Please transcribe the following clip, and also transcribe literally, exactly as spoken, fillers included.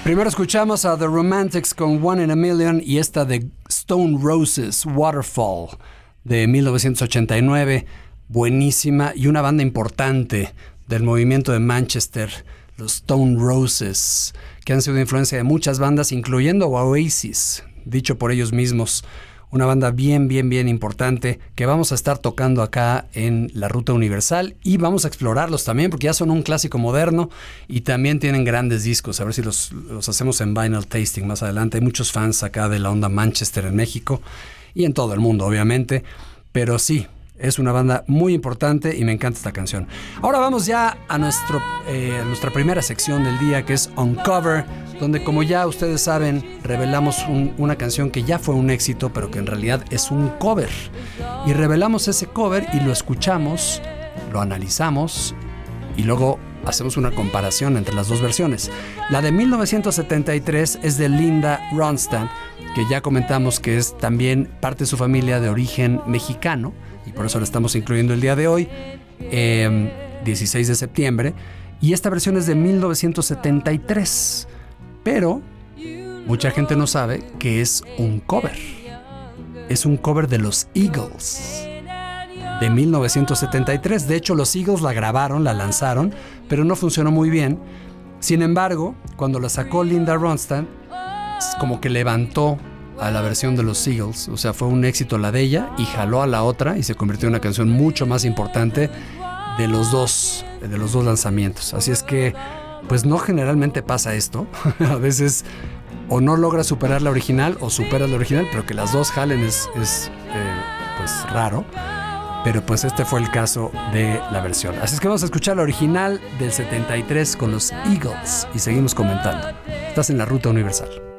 Primero escuchamos a The Romantics con One in a Million y esta de Stone Roses, Waterfall, de mil novecientos ochenta y nueve. Buenísima y una banda importante del movimiento de Manchester, los Stone Roses, que han sido influencia de muchas bandas, incluyendo Oasis, dicho por ellos mismos. Una banda bien, bien, bien importante que vamos a estar tocando acá en la Ruta Universal y vamos a explorarlos también porque ya son un clásico moderno y también tienen grandes discos. A ver si los, los hacemos en Vinyl Tasting más adelante. Hay muchos fans acá de la onda Manchester en México y en todo el mundo, obviamente. Pero sí, es una banda muy importante y me encanta esta canción. Ahora vamos ya a, nuestro, eh, a nuestra primera sección del día, que es Uncover, donde, como ya ustedes saben, revelamos un, una canción que ya fue un éxito, pero que en realidad es un cover. Y revelamos ese cover y lo escuchamos, lo analizamos y luego hacemos una comparación entre las dos versiones. La de mil novecientos setenta y tres es de Linda Ronstadt, que ya comentamos que es también parte de su familia de origen mexicano, y por eso la estamos incluyendo el día de hoy, eh, dieciséis de septiembre, y esta versión es de mil novecientos setenta y tres, pero mucha gente no sabe que es un cover. Es un cover de los Eagles de mil novecientos setenta y tres. De hecho, los Eagles la grabaron, la lanzaron, pero no funcionó muy bien. Sin embargo, cuando la sacó Linda Ronstadt, como que levantó a la versión de los Eagles, o sea, fue un éxito la de ella y jaló a la otra y se convirtió en una canción mucho más importante de los dos, de los dos lanzamientos. Así es que, pues no generalmente pasa esto. A veces o no logra superar la original o supera la original, pero que las dos jalen es, es eh, pues raro. Pero pues este fue el caso de la versión. Así es que vamos a escuchar la original del setenta y tres con los Eagles y seguimos comentando. Estás en la Ruta Universal.